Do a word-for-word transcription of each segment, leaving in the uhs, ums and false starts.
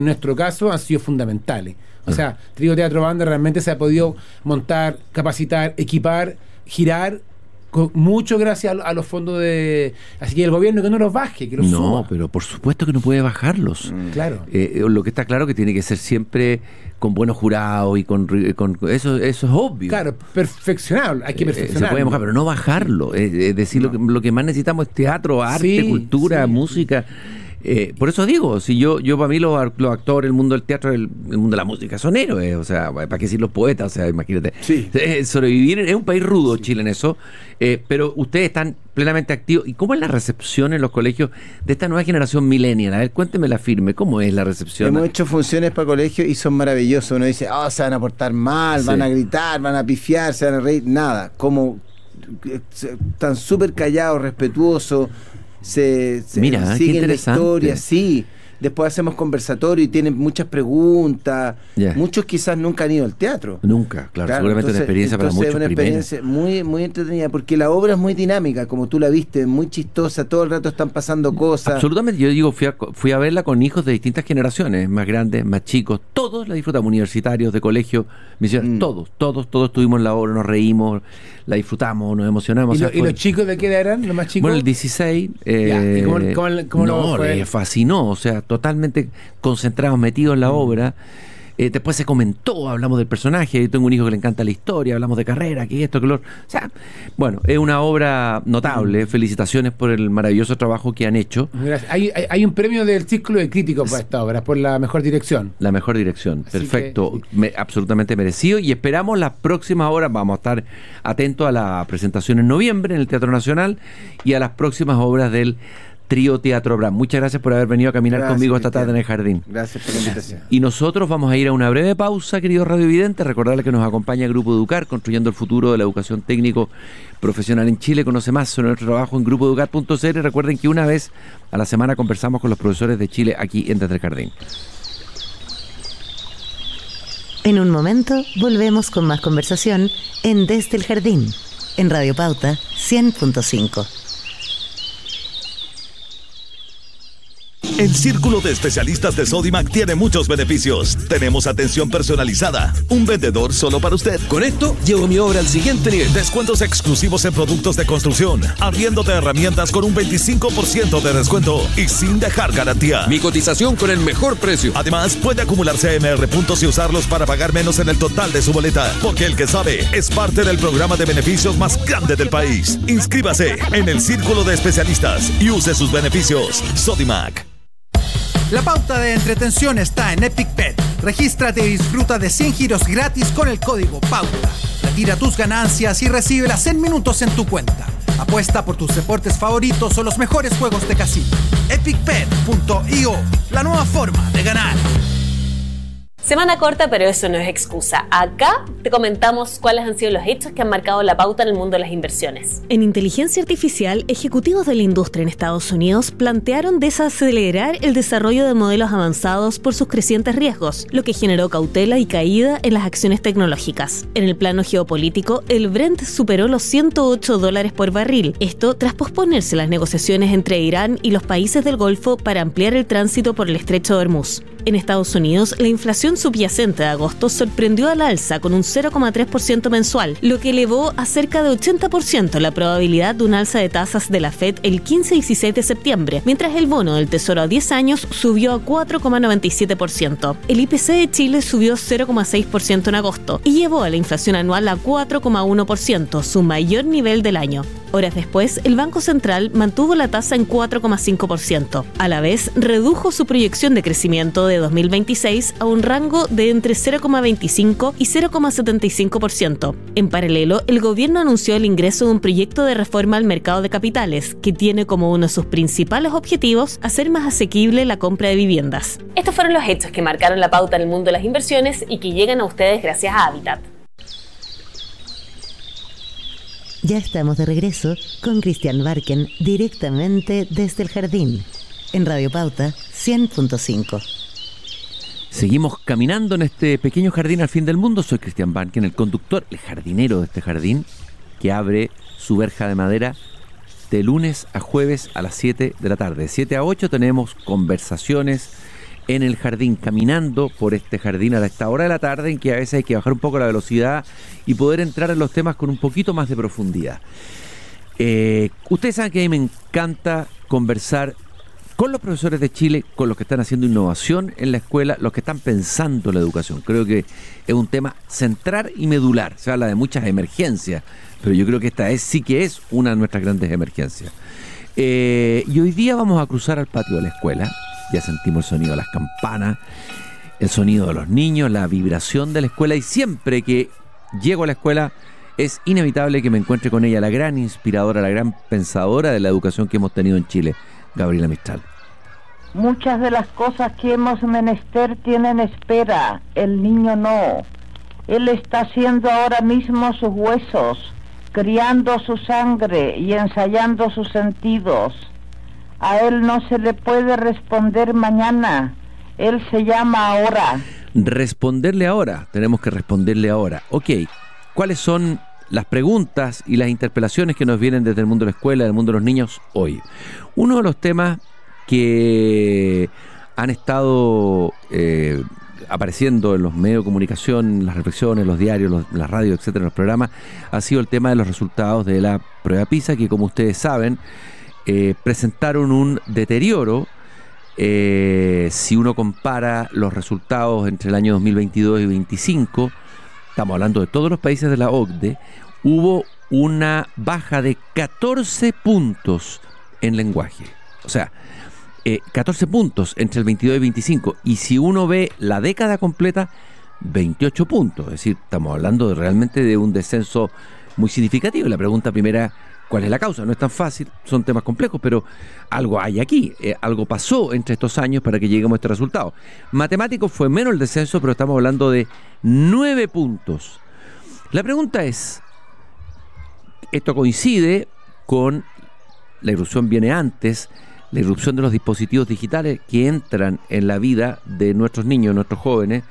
en nuestro caso han sido fundamentales. O sea, Trío Teatro Banda realmente se ha podido montar, capacitar, equipar, girar, con, mucho gracias a, a los fondos de... Así que el gobierno que no los baje, que los no, suba. Pero por supuesto que no puede bajarlos. Mm. Claro. Eh, lo que está claro que tiene que ser siempre con buenos jurados y con, con eso eso es obvio. Claro, perfeccionable, hay que perfeccionarlo. Eh, se puede bajar, pero no bajarlo. Es, es decir, no. lo, que, lo que más necesitamos es teatro, arte, sí, cultura, sí. música. Eh, por eso digo, si yo yo para mí los, los actores, el mundo del teatro, el, el mundo de la música son héroes, o sea, para qué decir los poetas, o sea, imagínate. Sí. Eh, sobrevivir es un país rudo, sí. Chile en eso, eh, pero ustedes están plenamente activos. ¿Y cómo es la recepción en los colegios de esta nueva generación millennial? A ver, cuénteme la firme, ¿cómo es la recepción? Hemos hecho funciones para colegios y son maravillosos. Uno dice, oh, se van a portar mal, sí. van a gritar, van a pifiar, se van a reír, nada, como están súper callados, respetuosos. Se, se Mira, siguen la historia, sí. Después hacemos conversatorio y tienen muchas preguntas. Yeah. Muchos quizás nunca han ido al teatro. Nunca, claro, claro seguramente entonces, una experiencia para muchos. Es una experiencia primera. muy muy entretenida, porque la obra es muy dinámica, como tú la viste, muy chistosa, todo el rato están pasando cosas. Absolutamente, yo digo, fui a, fui a verla con hijos de distintas generaciones, más grandes, más chicos, todos la disfrutamos, universitarios, de colegio, misiones, mm. todos, todos, todos tuvimos la obra, nos reímos, la disfrutamos, nos emocionamos. ¿Y, o sea, lo, ¿y los chicos de qué edad eran, los más chicos? Bueno, el dieciséis. Eh, ya. ¿Y cómo, cómo, cómo no, fue? Les fascinó, o sea, totalmente concentrados, metidos en la mm. obra. Eh, después se comentó, hablamos del personaje, yo tengo un hijo que le encanta la historia, hablamos de carrera, que esto, que lo... O sea, bueno, es una obra notable, felicitaciones por el maravilloso trabajo que han hecho. Hay, hay, hay un premio del Círculo de Críticos para esta obra, por la mejor dirección. La mejor dirección, Así perfecto, que, sí. Me, absolutamente merecido, y esperamos las próximas obras, vamos a estar atentos a la presentación en noviembre en el Teatro Nacional y a las próximas obras del Trío Teatro Bram. Muchas gracias por haber venido a caminar gracias, conmigo esta tarde en el jardín. Gracias por la invitación. Y nosotros vamos a ir a una breve pausa, querido radiovidente. Recordarles que nos acompaña el Grupo Educar, construyendo el futuro de la educación técnico profesional en Chile. Conoce más sobre nuestro trabajo en grupo educar punto c l. Recuerden que una vez a la semana conversamos con los profesores de Chile aquí en Desde el Jardín. En un momento volvemos con más conversación en Desde el Jardín, en Radio Pauta cien punto cinco. El Círculo de Especialistas de Sodimac tiene muchos beneficios. Tenemos atención personalizada, un vendedor solo para usted. Con esto, llevo mi obra al siguiente nivel. Descuentos exclusivos en productos de construcción, arriendo de herramientas con un veinticinco por ciento de descuento y sin dejar garantía. Mi cotización con el mejor precio. Además, puede acumular C M R puntos y usarlos para pagar menos en el total de su boleta, porque el que sabe es parte del programa de beneficios más grande del país. Inscríbase en el Círculo de Especialistas y use sus beneficios. Sodimac. La pauta de entretención está en Epic Pet. Regístrate y disfruta de cien giros gratis con el código PAUTA. Retira tus ganancias y recíbelas en minutos en tu cuenta. Apuesta por tus deportes favoritos o los mejores juegos de casino. epic pet punto i o, la nueva forma de ganar. Semana corta, pero eso no es excusa. Acá te comentamos cuáles han sido los hechos que han marcado la pauta en el mundo de las inversiones. En inteligencia artificial, ejecutivos de la industria en Estados Unidos plantearon desacelerar el desarrollo de modelos avanzados por sus crecientes riesgos, lo que generó cautela y caída en las acciones tecnológicas. En el plano geopolítico, el Brent superó los ciento ocho dólares por barril, esto tras posponerse las negociaciones entre Irán y los países del Golfo para ampliar el tránsito por el estrecho de Hormuz. En Estados Unidos, la inflación subyacente de agosto sorprendió al alza con un cero coma tres por ciento mensual, lo que elevó a cerca de ochenta por ciento la probabilidad de un alza de tasas de la Fed el quince y dieciséis de septiembre, mientras el bono del Tesoro a diez años subió a cuatro coma noventa y siete por ciento. El I P C de Chile subió cero coma seis por ciento en agosto y llevó a la inflación anual a cuatro coma uno por ciento, su mayor nivel del año. Horas después, el Banco Central mantuvo la tasa en cuatro coma cinco por ciento. A la vez, redujo su proyección de crecimiento de dos mil veintiséis a un rango de entre cero coma veinticinco y cero coma setenta y cinco por ciento. En paralelo, el gobierno anunció el ingreso de un proyecto de reforma al mercado de capitales, que tiene como uno de sus principales objetivos hacer más asequible la compra de viviendas. Estos fueron los hechos que marcaron la pauta en el mundo de las inversiones y que llegan a ustedes gracias a Habitat. Ya estamos de regreso con Cristian Barken directamente desde el jardín, en Radio Pauta cien punto cinco. Seguimos caminando en este pequeño jardín al fin del mundo. Soy Cristian Barken, el conductor, el jardinero de este jardín, que abre su verja de madera de lunes a jueves a las siete de la tarde. De siete a ocho tenemos conversaciones, en el jardín, caminando por este jardín a esta hora de la tarde en que a veces hay que bajar un poco la velocidad y poder entrar en los temas con un poquito más de profundidad. Eh, ustedes saben que a mí me encanta conversar con los profesores de Chile, con los que están haciendo innovación en la escuela, los que están pensando la educación. Creo que es un tema central y medular. Se habla de muchas emergencias, pero yo creo que esta es sí que es una de nuestras grandes emergencias. Eh, y hoy día vamos a cruzar al patio de la escuela. Ya sentimos el sonido de las campanas, el sonido de los niños, la vibración de la escuela, y siempre que llego a la escuela es inevitable que me encuentre con ella, la gran inspiradora, la gran pensadora de la educación que hemos tenido en Chile, Gabriela Mistral. Muchas de las cosas que hemos menester tienen espera, el niño no. Él está haciendo ahora mismo sus huesos, criando su sangre y ensayando sus sentidos. A él no se le puede responder mañana, él se llama ahora. Responderle ahora, tenemos que responderle ahora. Ok, ¿cuáles son las preguntas y las interpelaciones que nos vienen desde el mundo de la escuela, del mundo de los niños hoy? Uno de los temas que han estado eh, apareciendo en los medios de comunicación, las reflexiones, los diarios, los, las radios, etcétera, los programas, ha sido el tema de los resultados de la prueba PISA, que como ustedes saben, eh, presentaron un deterioro. Eh, si uno compara los resultados entre el año dos mil veintidós y dos mil veinticinco, estamos hablando de todos los países de la O C D E, hubo una baja de catorce puntos en lenguaje. O sea, eh, catorce puntos entre el veintidós y veinticinco. Y si uno ve la década completa, veintiocho puntos. Es decir, estamos hablando de, realmente de un descenso muy significativo. La pregunta primera, ¿cuál es la causa? No es tan fácil, son temas complejos, pero algo hay aquí. Eh, algo pasó entre estos años para que lleguemos a este resultado. Matemático fue menos el descenso, pero estamos hablando de nueve puntos. La pregunta es, esto coincide con la irrupción, viene antes, la irrupción de los dispositivos digitales que entran en la vida de nuestros niños, nuestros jóvenes.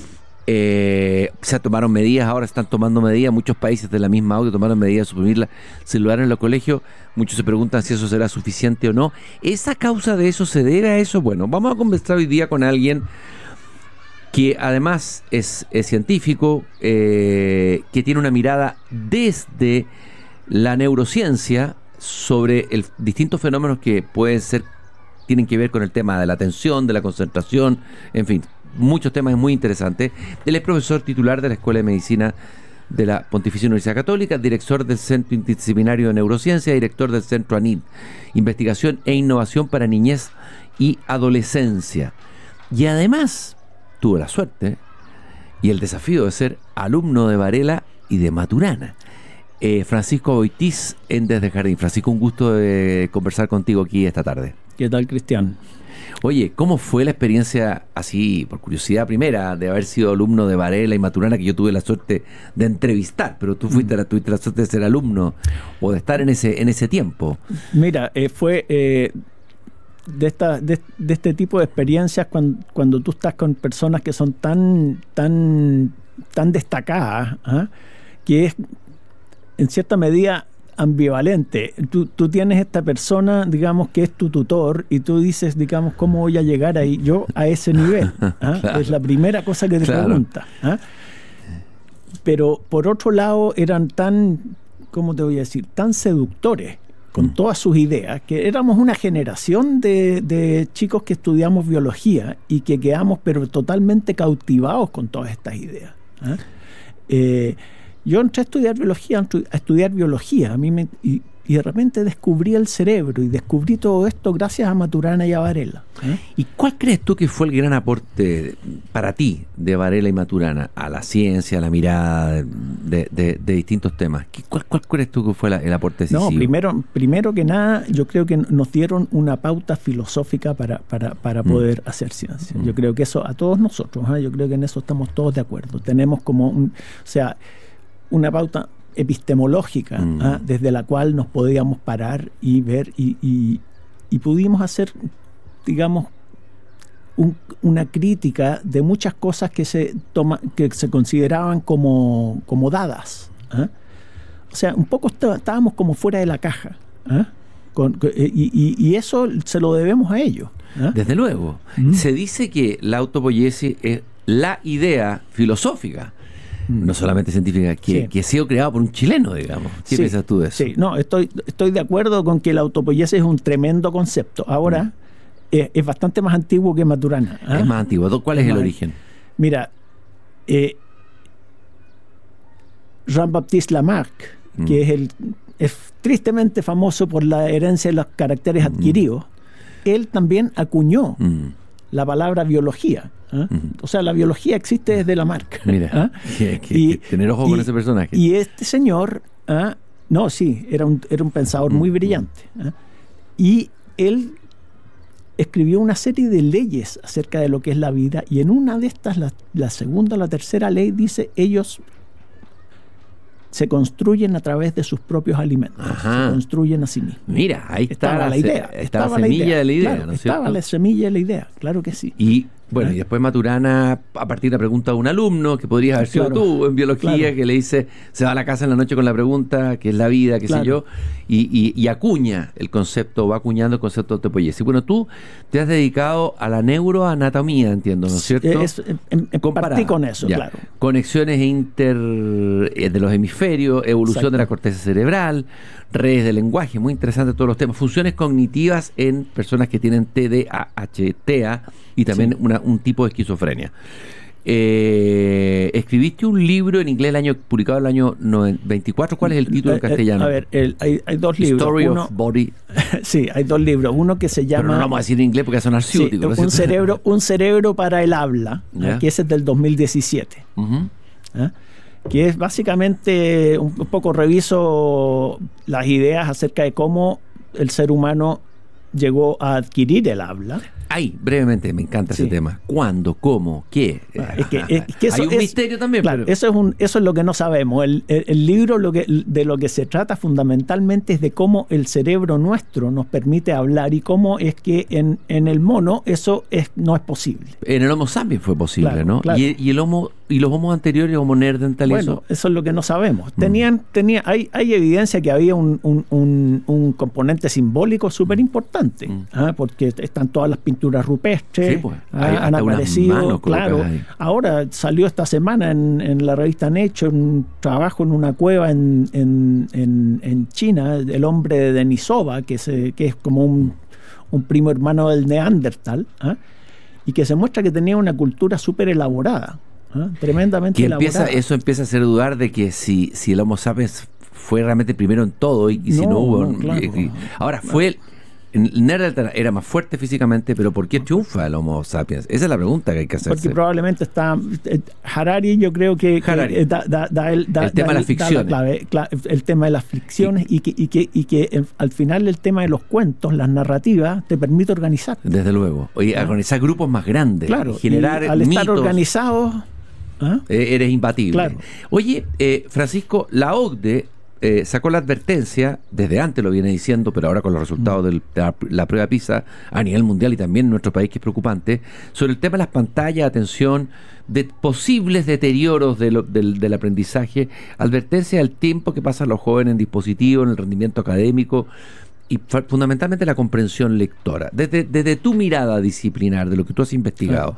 Eh, se tomaron medidas, ahora están tomando medidas, muchos países de la misma audio tomaron medidas de suprimir la celular en los colegios. Muchos se preguntan si eso será suficiente o no. ¿Esa causa de eso se debe a eso? Bueno, vamos a conversar hoy día con alguien que además es, es científico, eh, que tiene una mirada desde la neurociencia sobre el, distintos fenómenos que pueden ser, tienen que ver con el tema de la atención, de la concentración, en fin, muchos temas muy interesantes. Él es profesor titular de la Escuela de Medicina de la Pontificia Universidad Católica, director del Centro Interdisciplinario de Neurociencia, director del Centro ANID, Investigación e Innovación para Niñez y Adolescencia. Y además tuvo la suerte y el desafío de ser alumno de Varela y de Maturana. Eh, Francisco Boitiz en Desde el Jardín. Francisco, un gusto de conversar contigo aquí esta tarde. ¿Qué tal, Cristian? Oye, ¿cómo fue la experiencia, así por curiosidad primera, de haber sido alumno de Varela y Maturana, que yo tuve la suerte de entrevistar, pero tú fuiste la, tuviste la suerte de ser alumno o de estar en ese en ese tiempo? Mira, eh, fue eh, de esta de, de este tipo de experiencias cuando, cuando tú estás con personas que son tan tan tan destacadas, ¿eh? que es en cierta medida ambivalente. Tú, tú tienes esta persona, digamos, que es tu tutor y tú dices, digamos, ¿cómo voy a llegar ahí yo a ese nivel? ¿Ah? Claro. Es la primera cosa que te claro. pregunta. ¿Ah? Pero por otro lado eran tan, ¿cómo te voy a decir? Tan seductores con mm. todas sus ideas, que éramos una generación de, de chicos que estudiamos biología y que quedamos pero totalmente cautivados con todas estas ideas. ¿Ah? Eh, Yo entré a estudiar biología, a estudiar biología, a mí me, y, y de repente descubrí el cerebro y descubrí todo esto gracias a Maturana y a Varela. ¿Eh? ¿Y cuál crees tú que fue el gran aporte para ti de Varela y Maturana a la ciencia, a la mirada de, de, de distintos temas? ¿Cuál, ¿Cuál crees tú que fue la, el aporte decisivo? No, primero, primero que nada, yo creo que nos dieron una pauta filosófica para, para, para poder mm. hacer ciencia. Mm. Yo creo que eso a todos nosotros, ¿eh? yo creo que en eso estamos todos de acuerdo. Tenemos como un, o sea, una pauta epistemológica mm. ¿ah? desde la cual nos podíamos parar y ver y, y, y pudimos hacer, digamos, un, una crítica de muchas cosas que se toma, que se consideraban como, como dadas. ¿ah? O sea, un poco está, estábamos como fuera de la caja. ¿ah? Con, con, y, y, y eso se lo debemos a ellos. ¿eh? Desde luego. Mm. Se dice que la autopoiesis es la idea filosófica, mm. no solamente científica, que, sí. que ha sido creada por un chileno, digamos. ¿Qué sí, piensas tú de eso? Sí, no, estoy, estoy de acuerdo con que la autopoiesis es un tremendo concepto. Ahora, mm. es, es bastante más antiguo que Maturana. ¿eh? Es más antiguo. ¿Cuál es, es el más, origen? Mira, eh, Jean-Baptiste Lamarck, mm. que es el es tristemente famoso por la herencia de los caracteres adquiridos, mm. él también acuñó mm. la palabra biología. ¿eh? Mm. O sea, la biología existe desde Lamarck. Mira, ¿eh? que, que, y, que tener ojo y, con ese personaje. Y este señor, ¿eh? no, sí, era un, era un pensador mm. muy brillante. ¿eh? Y él escribió una serie de leyes acerca de lo que es la vida, y en una de estas, la, la segunda o la tercera ley, dice, ellos se construyen a través de sus propios alimentos. Ajá. Se construyen a sí mismos. Mira, ahí estaba está la idea. Estaba Estaba la semilla la idea, de la idea, claro, ¿no es estaba cierto? la semilla de la idea, claro que sí. Y bueno, ¿Eh? y después Maturana, a partir de la pregunta de un alumno, que podrías haber sido Claro, tú en biología, claro. que le dice, se va a la casa en la noche con la pregunta, ¿qué es la vida? ¿Qué Claro. sé yo? Y, y, y acuña el concepto, va acuñando el concepto de autopoiesis. Y bueno, tú te has dedicado a la neuroanatomía, entiendo, ¿no es cierto? Es, en, en partí con eso, ya. claro. Conexiones inter eh, de los hemisferios, evolución Exacto. de la corteza cerebral, redes de lenguaje, muy interesante todos los temas, funciones cognitivas en personas que tienen T D A H, T A y también Sí. una, un tipo de esquizofrenia. Eh, escribiste un libro en inglés el año publicado el año veinticuatro. ¿Cuál es el título en Eh, eh, castellano? A ver, el, hay, hay dos libros. Story Uno, of Body. sí, hay dos libros. Uno que se llama... Pero no lo vamos a decir en inglés porque va a sonar sí, ciútico, ¿no es un, cierto? cerebro, un cerebro para el habla, Ya. que ese es del dos mil diecisiete. Uh-huh. ¿eh? Que es básicamente, un, un poco reviso las ideas acerca de cómo el ser humano llegó a adquirir el habla. Ay, brevemente, me encanta Sí. ese tema. ¿Cuándo? ¿Cómo? ¿Qué? Es que, es que eso Hay un es, misterio también. Claro, pero... eso es un, eso es lo que no sabemos. El, el, el libro lo que, de lo que se trata fundamentalmente es de cómo el cerebro nuestro nos permite hablar y cómo es que en, en el mono eso es, no es posible. En el Homo sapiens fue posible, Claro, ¿no? claro. Y, y el homo y los homos anteriores, Homo neanderthal, Bueno, eso. eso es lo que no sabemos. Tenían, tenía, hay, hay evidencia que había un, un, un, un componente simbólico súper importante, Mm. ¿ah? Porque están todas las pinturas rupestres, Sí, pues, ¿ah? hay han hasta unas aparecido, manos claro. colocadas ahí. Ahora salió esta semana en, en la revista Nature un trabajo en una cueva en, en, en, en China, el hombre de Denisova, que, se, que es como un, un primo hermano del Neandertal, ¿ah? Y que se muestra que tenía una cultura súper elaborada. ¿Ah? Tremendamente Que empieza, elaborada. eso empieza a hacer dudar de que si, si el Homo sapiens fue realmente primero en todo y, y si No, no hubo. no, claro. y- y- ahora, fue. El, el Neanderthal era más fuerte físicamente, pero ¿por qué triunfa el Homo sapiens? Esa es la pregunta que hay que hacerse. Porque probablemente está eh, Harari, yo creo que, que, Harari. eh, da, da, da el, da- El tema da de las da la ficciones. clave, cla- el tema de las ficciones y, que, y que, y que eh, al final el tema de los cuentos, las narrativas, te permite organizar. Desde luego. Oye, Ah. organizar grupos más grandes, Claro, generar y al mitos. estar organizados, ¿ah? Eh, eres imbatible. Claro. Oye, eh, Francisco, la O C D E eh, sacó la advertencia, desde antes lo viene diciendo, pero ahora con los resultados del- de la, la prueba PISA a nivel mundial y también en nuestro país, que es preocupante, sobre el tema de las pantallas, atención, de posibles deterioros de lo- del, del aprendizaje, advertencia del tiempo que pasan los jóvenes en dispositivos, en el rendimiento académico y fa- fundamentalmente la comprensión lectora. Desde, desde tu mirada disciplinar, de lo que tú has investigado,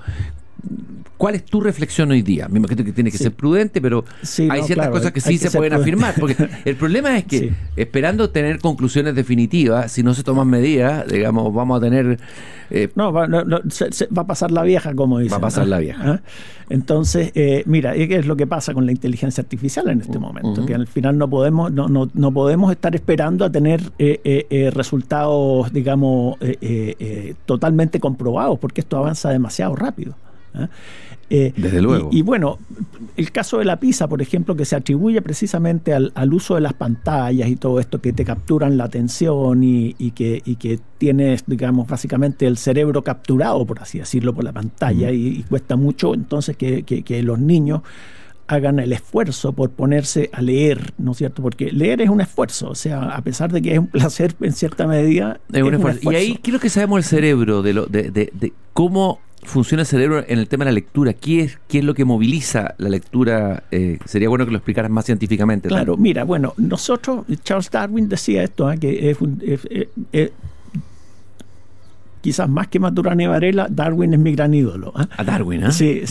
¿cuál es tu reflexión hoy día? Me imagino que tienes que Sí. ser prudente, pero Sí, hay no, ciertas claro, cosas que hay sí que se ser pueden prudente. afirmar. Porque el problema es que, Sí. esperando tener conclusiones definitivas, si no se toman medidas, digamos, vamos a tener... eh, No, va, no, no, se- se- va a pasar la vieja, como dicen. Va a pasar ¿no? la vieja. ¿Ah? Entonces, eh, mira, ¿qué es lo que pasa con la inteligencia artificial en este momento? Ujú. Que al final no podemos, no, no, no podemos estar esperando a tener eh, eh, eh, resultados, digamos, eh, eh, eh, totalmente comprobados, porque esto avanza demasiado rápido. ¿ah? Eh, Desde luego. Y, y bueno, el caso de la PISA, por ejemplo, que se atribuye precisamente al, al uso de las pantallas y todo esto que te capturan la atención y, y que, y que tienes, digamos, básicamente el cerebro capturado, por así decirlo, por la pantalla, Mm. y, y cuesta mucho entonces que, que, que los niños hagan el esfuerzo por ponerse a leer, ¿no es cierto? Porque leer es un esfuerzo, o sea, a pesar de que es un placer en cierta medida, es un esfuerzo. Y ahí, ¿qué es lo que sabemos del cerebro? De, lo, de, de, de cómo funciona el cerebro en el tema de la lectura? ¿Qué es, qué es lo que moviliza la lectura? Eh, sería bueno que lo explicaras más científicamente. Claro, ¿no? Mira, bueno, nosotros, Charles Darwin decía esto, ¿eh? que es, un, es, es, es quizás más que Maturana y Varela, Darwin es mi gran ídolo. ¿eh? A Darwin, ¿eh? Sí,